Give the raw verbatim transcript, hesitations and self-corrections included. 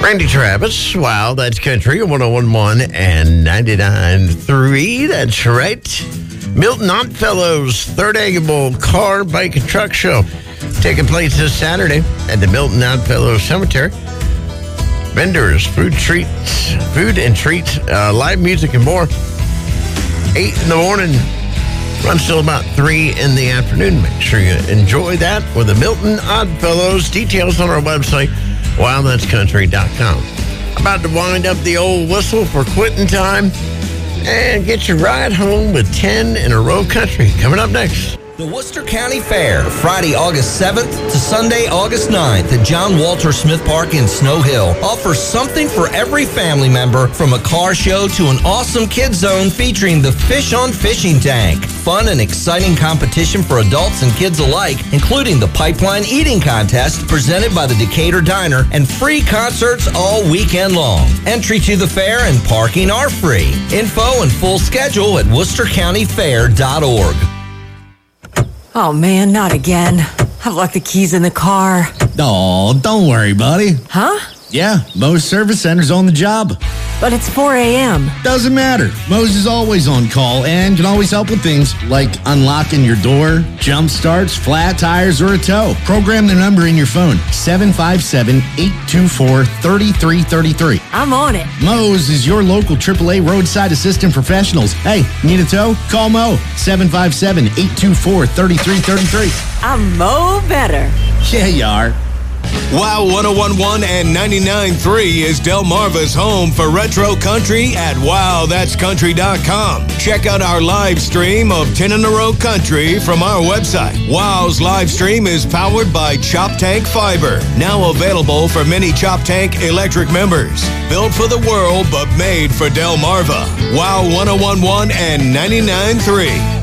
Randy Travis, wow, that's country, one oh one point one and ninety-nine point three, that's right. Milton Oddfellows' third annual Car, Bike, and Truck Show taking place this Saturday at the Milton Oddfellows Cemetery. Vendors, food treats, food and treats, uh, live music and more. eight in the morning, runs till about three in the afternoon. Make sure you enjoy that with the Milton Oddfellows. Details on our website, wow that's country dot com. About to wind up the old whistle for quitting time and get your ride home with ten in a row country. Coming up next. The Worcester County Fair, Friday, August seventh to Sunday, August ninth at John Walter Smith Park in Snow Hill, offers something for every family member, from a car show to an awesome kids zone featuring the Fish on Fishing Tank. Fun and exciting competition for adults and kids alike, including the Pipeline Eating Contest presented by the Decatur Diner, and free concerts all weekend long. Entry to the fair and parking are free. Info and full schedule at worcester county fair dot org. Oh, man, not again. I've left the keys in the car. Oh, don't worry, buddy. Huh? Yeah, Moe's Service Center's on the job. But it's four a.m. Doesn't matter. Moe's is always on call and can always help with things like unlocking your door, jump starts, flat tires, or a tow. Program the number in your phone, seven five seven, eight two four, three three three three. I'm on it. Moe's is your local triple A roadside assistant professionals. Hey, need a tow? Call Moe, seven five seven, eight two four, three three three three. I'm Mo better. Yeah, you are. Wow one oh one point one and ninety-nine point three is Delmarva's home for retro country at wow that's country dot com. Check out our live stream of ten in a row country from our website. Wow's live stream is powered by Chop Tank Fiber, now available for many Chop Tank electric members. Built for the world, but made for Delmarva. Wow one oh one point one and ninety-nine point three.